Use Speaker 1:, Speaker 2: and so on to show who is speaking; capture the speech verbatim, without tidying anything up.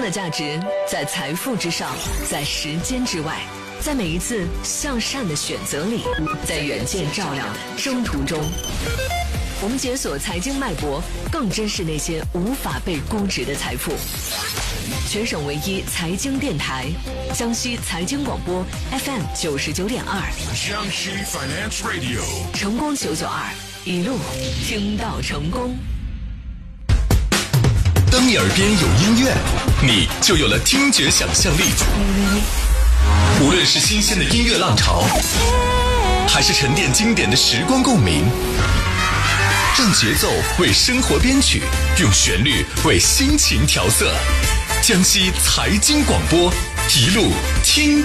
Speaker 1: 的价值在财富之上，在时间之外，在每一次向善的选择里，在远见照亮的征途中。我们解锁财经脉搏，更珍视那些无法被估值的财富。全省唯一财经电台，江西财经广播 F M 九十九点二，
Speaker 2: 江西 Finance Radio，
Speaker 1: 成功九九二，一路听到成功。
Speaker 3: 当你耳边有音乐，你就有了听觉想象力。无论是新鲜的音乐浪潮，还是沉淀经典的时光共鸣，让节奏为生活编曲，用旋律为心情调色。江西财经广播，一路听